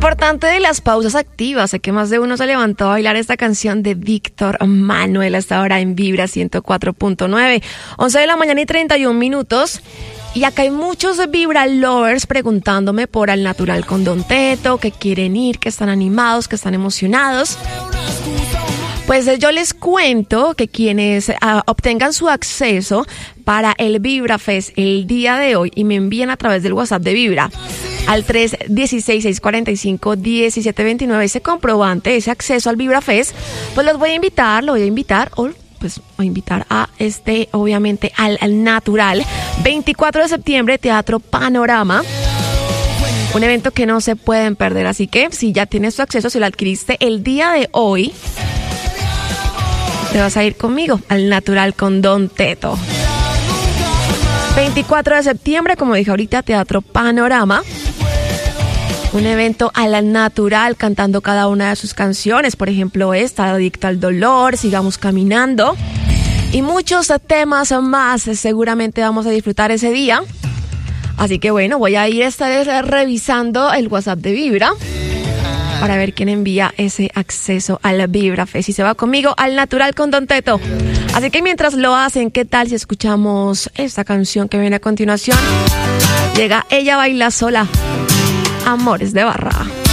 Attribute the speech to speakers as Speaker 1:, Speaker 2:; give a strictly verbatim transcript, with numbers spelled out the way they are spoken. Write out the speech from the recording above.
Speaker 1: importante de las pausas activas. Sé que más de uno se levantó a bailar esta canción de Víctor Manuel hasta ahora en Vibra ciento cuatro punto nueve. once de la mañana y treinta y un minutos. Y acá hay muchos Vibra Lovers preguntándome por Al Natural con Don Teto, que quieren ir, que están animados, que están emocionados. Pues yo les cuento que quienes uh, obtengan su acceso para el Vibra Fest el día de hoy y me envíen a través del WhatsApp de Vibra al tres uno seis, seis cuatro cinco, uno siete dos nueve ese comprobante, ese acceso al Vibra Fest, pues los voy a invitar, lo voy a invitar o pues voy a invitar a este, obviamente, al, al Natural. veinticuatro de septiembre, Teatro Panorama. Un evento que no se pueden perder, así que si ya tienes tu acceso, si lo adquiriste el día de hoy, te vas a ir conmigo al Natural con Don Teto. veinticuatro de septiembre, como dije ahorita, Teatro Panorama. Un evento a la natural, cantando cada una de sus canciones. Por ejemplo, esta, Adicto al Dolor, Sigamos Caminando. Y muchos temas más. Seguramente vamos a disfrutar ese día. Así que bueno, voy a ir esta vez revisando el WhatsApp de Vibra para ver quién envía ese acceso a la Vibra Fest. Y se va conmigo al Natural con Don Teto. Así que mientras lo hacen, ¿qué tal si escuchamos esta canción que viene a continuación? Llega Ella Baila Sola, Amores de Barra.